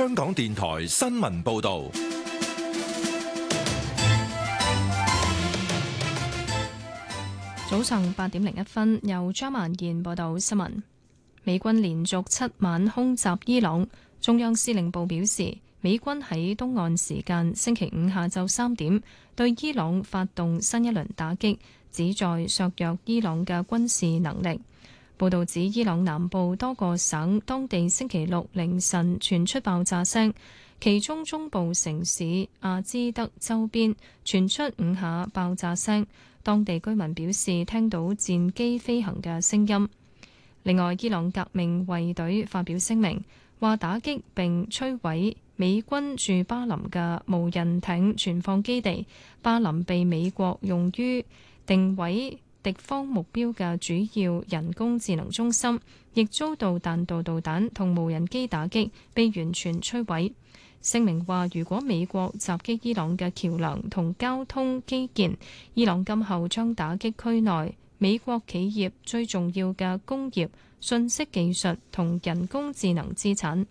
香港電台新聞報道。 早上8:01，由張曼燕報道新聞。美軍連續7晚空襲伊朗，中央司令部表示，美軍喺東岸時間星期五下晝3點對伊朗發動新一輪打擊，旨在削弱伊朗嘅軍事能力。報導指，伊朗南部多個省當地星期六凌晨傳出爆炸聲，其中中部城市阿茲德周邊傳出5下爆炸聲，當地居民表示聽到戰機飛行嘅聲音。另外，伊朗革命衛隊發表聲明，話打擊並摧毀美軍駐巴林嘅無人艇存放基地。巴林被美國用於定位敵方目標嘅主要人工智能中心，亦遭到彈道導彈同無人機打擊，被完全摧毀。聲明話，如果美國襲擊伊朗嘅橋梁同交通基建，伊朗今後將打擊區內美國企業最重要嘅工業、信息技術同人工智能資產。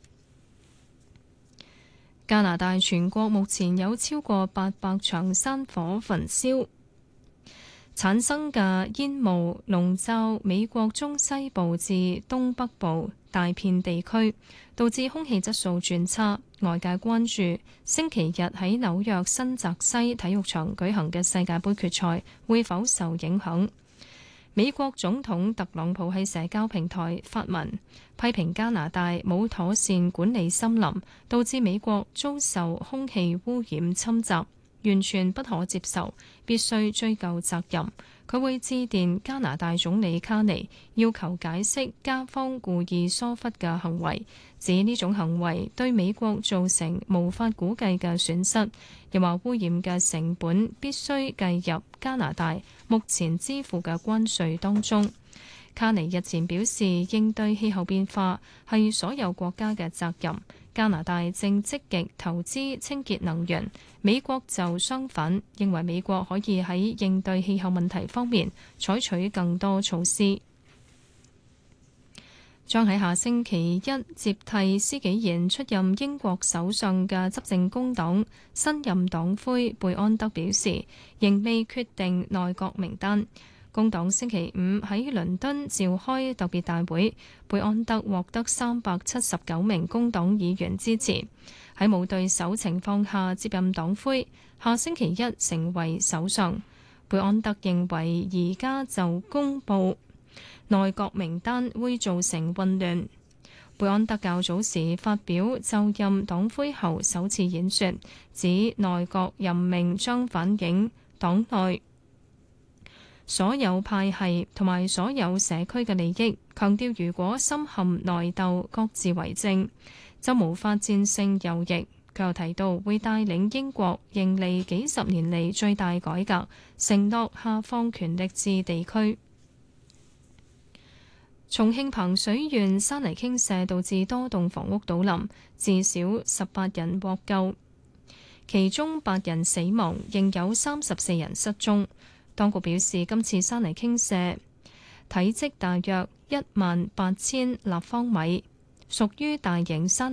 加拿大全國目前有超過800場山火焚燒，產生嘅煙霧籠罩美國中西部至東北部大片地區，導致空氣質素轉差。外界關注星期日喺紐約新澤西體育場舉行嘅世界盃決賽會否受影響。美國總統特朗普喺社交平台發文，批評加拿大冇妥善管理森林，導致美國遭受空氣污染侵襲，完全不可接受，必須追究責任。佢會致電加拿大總理卡尼，要求解釋加方故意疏忽嘅行為，指呢種行為對美國造成無法估計嘅損失，又話污染嘅成本必須計入加拿大目前支付嘅關稅當中。卡尼日前表示，應對氣候變化係所有國家嘅責任。加拿大正積極投資清潔能源，美國就相反，認為美國可以喺應對氣候問題方面採取更多措施。將喺下星期一接替施紀賢出任英國首相嘅執政工黨新任黨魁貝安德表示，仍未決定內閣名單。工黨星期五喺倫敦召開特別大會，貝安德獲得379名工黨議員支持，喺冇對手情況下接任黨魁，下星期一成為首相。貝安德認為而家就公佈內閣名單會造成混亂。貝安德較早時發表就任黨魁後首次演說，指內閣任命將反映黨內所有派系同埋所有社區嘅利益，強調如果深陷內鬥、各自為政，就無法戰勝右翼。佢又提到會帶領英國迎嚟幾十年嚟最大改革，承諾下放權力至地區。重慶彭水縣山泥傾瀉導致多棟房屋倒冧，至少18人獲救，其中8人死亡，仍有34人失蹤。當局表示，今次山泥傾瀉體積大約18000立方米，屬於大型山